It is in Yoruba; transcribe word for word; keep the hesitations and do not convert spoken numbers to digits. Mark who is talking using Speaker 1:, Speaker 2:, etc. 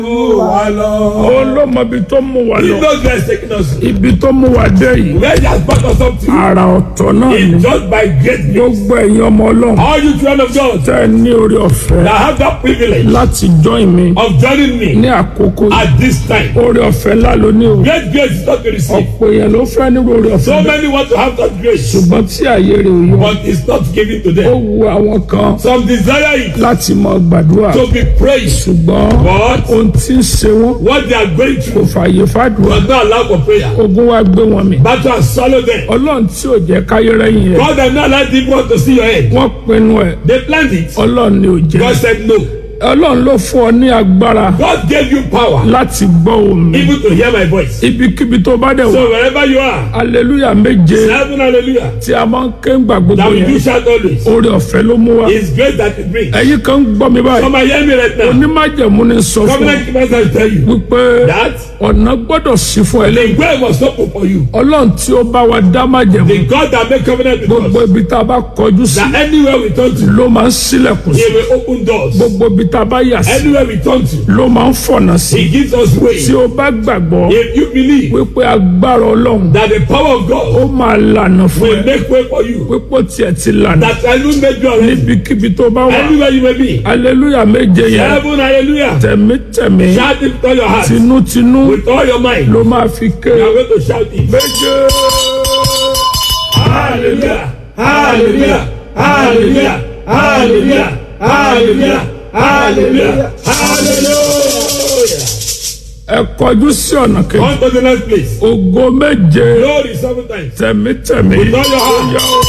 Speaker 1: Ó ló mọ ibi tó mú wa
Speaker 2: He
Speaker 1: lọ.
Speaker 2: knows where he's taking us to.
Speaker 1: Ibi tó mú wa dé yìí.
Speaker 2: Where he has brought us up to.
Speaker 1: Àrà ọ̀tọ̀ náà ni.
Speaker 2: It's just by great grace.
Speaker 1: Gbogbo ẹ̀yin ọmọ Ọlọ́run.
Speaker 2: All you children of God
Speaker 1: Tẹ́ ẹ ní orí ọ̀fẹ́
Speaker 2: that have that privilege
Speaker 1: láti join mi
Speaker 2: of joining
Speaker 1: ní
Speaker 2: me
Speaker 1: àkókò yìí.
Speaker 2: at this time.
Speaker 1: Orí ọ̀fẹ́ ńlá ló ní o.
Speaker 2: Great grace is not to receive.
Speaker 1: Ọ̀pọ̀ èèyàn ló fẹ́ nírú orí
Speaker 2: So
Speaker 1: ọ̀fẹ́ bẹ́ẹ̀.
Speaker 2: many want to have that grace,
Speaker 1: Ṣùgbọ́n tí àyè rẹ̀ ò yọ.
Speaker 2: but it's not given to
Speaker 1: Ó
Speaker 2: them.
Speaker 1: wu àwọn kan
Speaker 2: Some desire it
Speaker 1: láti máa gbàdúrà.
Speaker 2: to be praised,
Speaker 1: Ṣùgbọ́n
Speaker 2: but
Speaker 1: ohun tí ń ṣe wọ́n
Speaker 2: what they are going
Speaker 1: kò
Speaker 2: through
Speaker 1: fààyè fàdúrà.
Speaker 2: does not allow for prayer.
Speaker 1: Ogun wa gbé wọn mì.
Speaker 2: Battle has swallowed them.
Speaker 1: Ọlọ́run tí ò jẹ́ káyé rẹ́yìn ẹ̀.
Speaker 2: God has not allowed people to see your head.
Speaker 1: Wọ́n pinnu ẹ̀.
Speaker 2: They planned it.
Speaker 1: Ọlọ́run ni ò jẹ́.
Speaker 2: God said no.
Speaker 1: Ọlọ́run ló fún ọ ní agbára
Speaker 2: God gave you power
Speaker 1: láti gbọ́ ohùn mi.
Speaker 2: even to hear my voice.
Speaker 1: Ibikíbi tó bá dẹ̀ wá.
Speaker 2: So wherever you are,
Speaker 1: Aleluya méje
Speaker 2: seven hallelujah.
Speaker 1: tí a máa ń ké ń gbà gbogbo
Speaker 2: That we do
Speaker 1: yẹn.
Speaker 2: shout always.
Speaker 1: Oore ọ̀fẹ́ ló mú wa.
Speaker 2: It's great that it brings.
Speaker 1: Ẹ̀yin kan ń gbọ́ mi báyìí.
Speaker 2: Come and hear me right now.
Speaker 1: Onímájẹ̀mú ni sọ fún ọ
Speaker 2: Covenant keepers will tell you
Speaker 1: wípé
Speaker 2: that
Speaker 1: ọ̀nà gbọ́dọ̀ sí fún ẹ
Speaker 2: the
Speaker 1: lẹ́yìn.
Speaker 2: way must open for you.
Speaker 1: Ọlọ́run tí ó bá wa dá májẹ̀mú.
Speaker 2: The God that make covenant with
Speaker 1: Gbogbo
Speaker 2: us,
Speaker 1: ibi tá a bá kọjú sí
Speaker 2: that anywhere we turn to,
Speaker 1: ló máa ń ṣílẹ̀kùn sí.
Speaker 2: He will open doors.
Speaker 1: Gbogbo ibi tá a bá yà sí
Speaker 2: Anywhere we turn to,
Speaker 1: ló máa ń fọ̀nà sí.
Speaker 2: He gives us way.
Speaker 1: Tí o bá gbàgbọ́
Speaker 2: If you believe
Speaker 1: wípé agbára Ọlọ́run
Speaker 2: that the power of
Speaker 1: ó
Speaker 2: God
Speaker 1: máa lànà fún
Speaker 2: will
Speaker 1: ẹ.
Speaker 2: make way for you,
Speaker 1: Wípé ó tiẹ̀ ti lànà.
Speaker 2: that I will make you already.
Speaker 1: Níbikíbi tó bá wà.
Speaker 2: Anywhere you may be,
Speaker 1: Aleluya méje yẹn.
Speaker 2: heaven, hallelujah.
Speaker 1: Tẹ̀mítẹ̀mí.
Speaker 2: Shout it with all your heart,
Speaker 1: Tinútinú
Speaker 2: with all your mind.
Speaker 1: ló máa fi ké.
Speaker 2: You are going to shout it.
Speaker 1: Méje.
Speaker 2: Hallelujah, hallelujah, hallelujah, hallelujah, hallelujah, hallelujah, hallelujah.
Speaker 1: Ẹ kọjú sí ọ̀nà kejì.
Speaker 2: On to the next place.
Speaker 1: Ògo méje.
Speaker 2: Glory seven times.
Speaker 1: Tẹ̀mítẹ̀mí.
Speaker 2: With all your heart.
Speaker 1: Ó yá o.